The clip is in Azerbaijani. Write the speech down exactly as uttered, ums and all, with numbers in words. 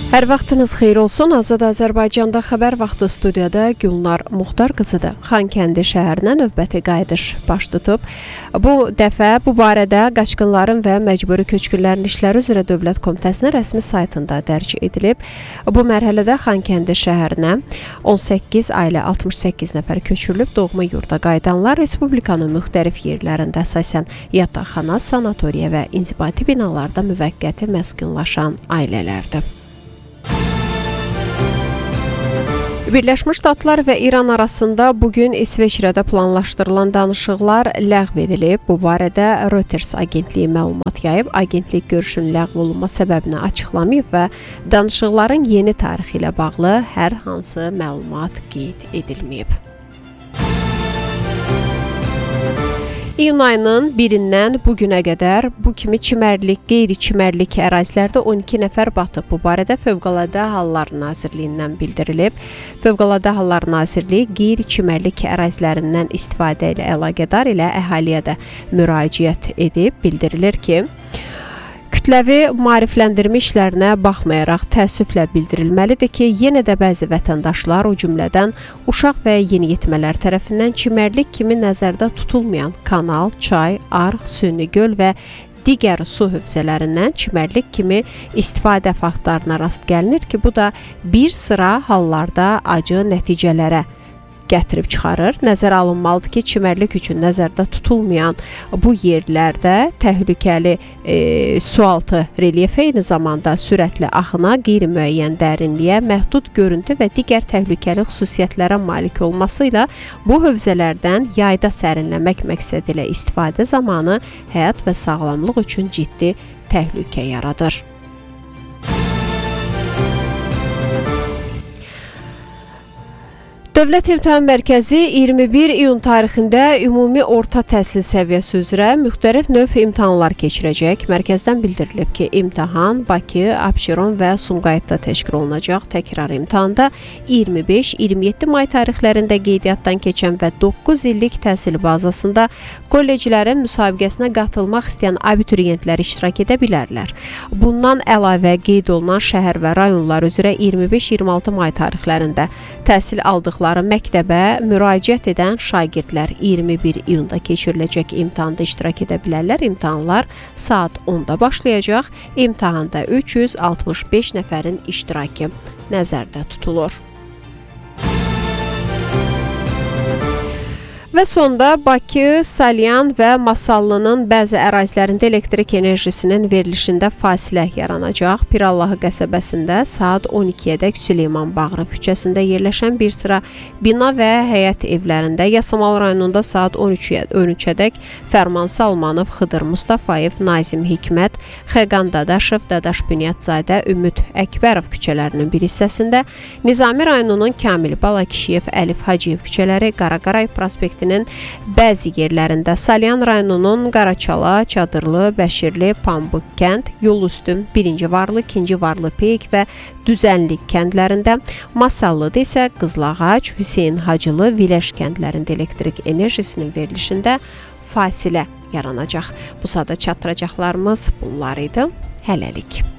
Hər vaxtınız xeyir olsun. Azad Azərbaycanda xəbər vaxtı studiyada Gülnar Muxtar qızıdır. Xankəndi şəhərinə növbəti qayıdış baş tutub. Bu dəfə bu barədə Qaçqınların və Məcburi Köçkünlərin İşləri üzrə Dövlət Komitəsinin rəsmi saytında dərc edilib. Bu mərhələdə Xankəndi şəhərinə on səkkiz ailə altmış səkkiz nəfər köçürülüb. Doğma yurda qayıdanlar Respublikanın müxtəlif yerlərində əsasən yataqxana, sanatoriya və inzibati binalarda müvəqqəti məskunlaşan ailələrdir. Birləşmiş Ştatlar və İran arasında bugün İsveçrədə planlaşdırılan danışıqlar ləğv edilib. Bu barədə Reuters agentliyi məlumat yayıb. Agentlik görüşün ləğv olunma səbəbini açıqlamayıb və danışıqların yeni tarixi ilə bağlı hər hansı məlumat qeyd edilməyib. İyun ayının birindən bugünə qədər bu kimi çimərlik, qeyri-çimərlik ərazilərdə on iki nəfər batıb. Bu barədə Fövqəladə Hallar Nazirliyindən bildirilib. Fövqəladə Hallar Nazirliyi qeyri-çimərlik ərazilərindən istifadə ilə əlaqədar ilə əhaliyə də müraciət edib. Bildirilir ki, kütləvi maarifləndirmə işlərinə baxmayaraq təəssüflə bildirilməlidir ki, yenə də bəzi vətəndaşlar, o cümlədən uşaq və yeniyetmələr tərəfindən çimərlik kimi nəzərdə tutulmayan kanal, çay, arx, süni göl və digər su hövzələrindən çimərlik kimi istifadə faktlarına rast gəlinir ki, bu da bir sıra hallarda acı nəticələrə gətirib çıxarır. Nəzərə alınmalıdır ki, çimərlik üçün nəzərdə tutulmayan bu yerlərdə təhlükəli e, sualtı relyef eyni zamanda sürətli axına, qeyri-müəyyən dərinliyə, məhdud görüntü və digər təhlükəli xüsusiyyətlərə malik olması ilə bu hövzələrdən yayda sərinləmək məqsədi ilə istifadə zamanı həyat və sağlamlıq üçün ciddi təhlükə yaradır. Dövlət İmtahan Mərkəzi iyirmi bir iyun tarixində ümumi orta təhsil səviyyəsi üzrə müxtəlif növ imtahanlar keçirəcək. Mərkəzdən bildirilib ki, imtahan Bakı, Abşeron və Sumqayıtda təşkil olunacaq. Təkrar imtahanda iyirmi beş iyirmi yeddi may tarixlərində qeydiyyatdan keçən və doqquz illik təhsil bazasında kolleclərin müsabiqəsinə qatılmaq istəyən abituriyentlər iştirak edə bilərlər. Bundan əlavə qeyd olunan şəhər və rayonlar üzrə iyirmi beş iyirmi altı may tarixlərində təhsil aldıqları məktəbə müraciət edən şagirdlər iyirmi bir iyunda keçiriləcək imtahanda iştirak edə bilərlər. İmtahanlar saat onda başlayacaq. İmtahanda üç yüz altmış beş nəfərin iştirakı nəzərdə tutulur. Və sonda Bakı, Salyan və Masallının bəzi ərazilərində elektrik enerjisinin verilişində fasilə yaranacaq. Pirallahı qəsəbəsində saat on ikiyədək Süleyman Bağrı küçəsində yerləşən bir sıra bina və həyət evlərində, Yasamal rayonunda saat on üçədək Fərman Salmanov, Xıdır Mustafayev, Nazim Hikmət, Xəqan Dadaşov, Dadaş Bünyadzadə, Ümid Əkbərov küçələrinin bir hissəsində, Nizami rayonunun Kamil Balakişiyev, Əlif Hacıyev küçələri, Qaraqaray prospektinin bəzi yerlərində, Salyan rayonunun Qaraçala, Çadırlı, Bəşirli, Pambıq kənd, Yol üstün birinci Varlı, ikinci Varlı Peyk və Düzənlik kəndlərində, Masallıda isə Qızlağac, Hüseyin Hacılı, Viləş kəndlərində elektrik enerjisinin verilişində fasilə yaranacaq. Bu saata çatdıracaqlarımız bunlar idi. Hələlik.